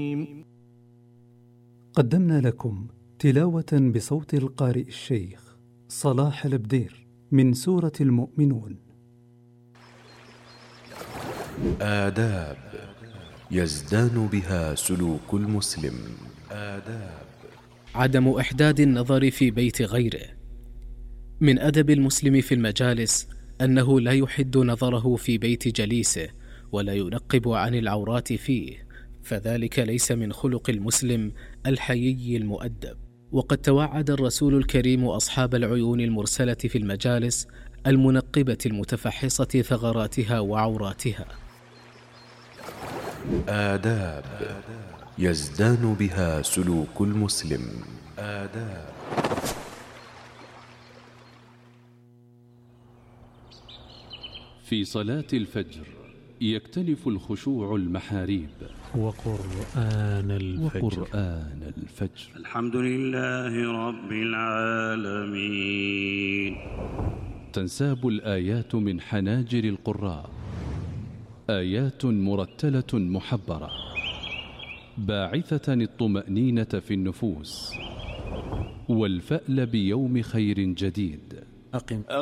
قدمنا لكم تلاوة بصوت القارئ الشيخ صلاح البدير من سورة المؤمنون. آداب يزدان بها سلوك المسلم. عدم إحداد النظر في بيت غيره. من أدب المسلم في المجالس أنه لا يحد نظره في بيت جليسه ولا ينقب عن العورات فيه، فذلك ليس من خلق المسلم الحيي المؤدب. وقد توعد الرسول الكريم أصحاب العيون المرسلة في المجالس المنقبة المتفحصة ثغراتها وعوراتها. آداب يزدان بها سلوك المسلم. في صلاة الفجر يكتنف الخشوع المحاريب. وقرآن الفجر. الحمد لله رب العالمين. تنساب الآيات من حناجر القراء، آيات مرتلة محبرة باعثة الطمأنينة في النفوس والفأل بيوم خير جديد.